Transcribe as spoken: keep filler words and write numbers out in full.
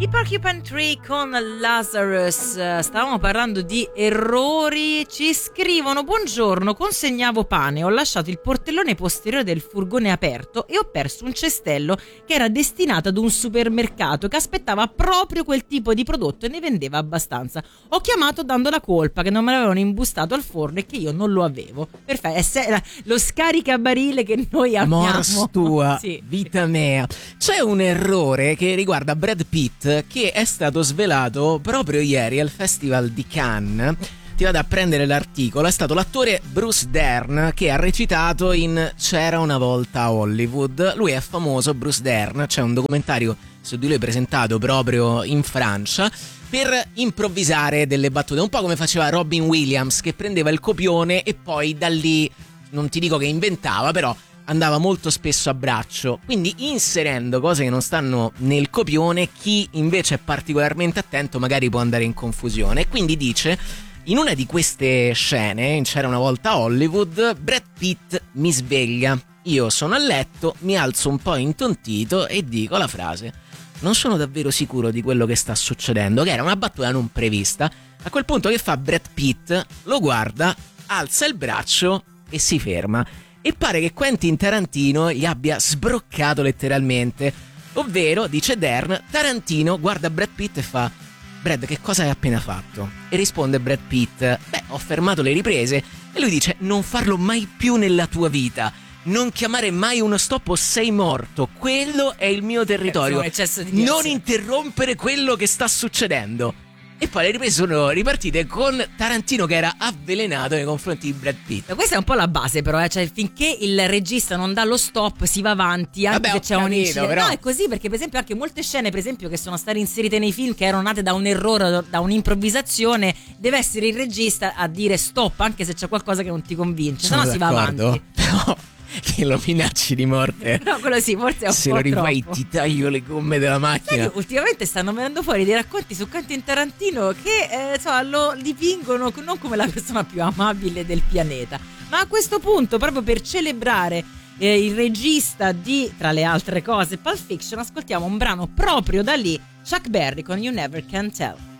I Porcupine Tree con Lazarus. Stavamo parlando di errori. Ci scrivono: buongiorno, consegnavo pane, ho lasciato il portellone posteriore del furgone aperto e ho perso un cestello che era destinato ad un supermercato che aspettava proprio quel tipo di prodotto e ne vendeva abbastanza. Ho chiamato dando la colpa che non me l'avevano imbustato al forno e che io non lo avevo. Perfetto, è se- lo scaricabarile che noi amiamo. Mors tua, sì. vita mea. C'è un errore che riguarda Brad Pitt che è stato svelato proprio ieri al Festival di Cannes. Ti vado a prendere l'articolo. È stato l'attore Bruce Dern che ha recitato in C'era una volta a Hollywood. Lui è famoso, Bruce Dern, c'è un documentario su di lui presentato proprio in Francia per improvvisare delle battute, un po' come faceva Robin Williams, che prendeva il copione e poi da lì, non ti dico che inventava, però andava molto spesso a braccio, quindi inserendo cose che non stanno nel copione. Chi invece è particolarmente attento magari può andare in confusione. E quindi dice: in una di queste scene, in C'era una volta a Hollywood, Brad Pitt mi sveglia, io sono a letto, mi alzo un po' intontito e dico la frase: non sono davvero sicuro di quello che sta succedendo, che era una battuta non prevista. A quel punto che fa Brad Pitt? Lo guarda, alza il braccio e si ferma. E pare che Quentin Tarantino gli abbia sbroccato letteralmente. Ovvero, dice Dern, Tarantino guarda Brad Pitt e fa: Brad, che cosa hai appena fatto? E risponde Brad Pitt: beh, ho fermato le riprese. E lui dice: non farlo mai più nella tua vita. Non chiamare mai uno stop o sei morto. Quello è il mio territorio. Eh, di non interrompere quello che sta succedendo. E poi le riprese sono ripartite con Tarantino che era avvelenato nei confronti di Brad Pitt. Questa è un po' la base, però, eh? Cioè finché il regista non dà lo stop si va avanti, anche Vabbè, se c'è capito, un incidente. però... No, è così, perché per esempio anche molte scene, per esempio, che sono state inserite nei film, che erano nate da un errore, da un'improvvisazione, deve essere il regista a dire stop, anche se c'è qualcosa che non ti convince, se no si va avanti. Però che lo minacci di morte. No, quello sì, forse è un se po' lo rifai troppo. ti taglio le gomme della macchina. Sai, ultimamente stanno venendo fuori dei racconti su Quentin Tarantino che eh, insomma, lo dipingono non come la persona più amabile del pianeta, ma a questo punto, proprio per celebrare eh, il regista di, tra le altre cose, Pulp Fiction, ascoltiamo un brano proprio da lì, Chuck Berry con You Never Can Tell.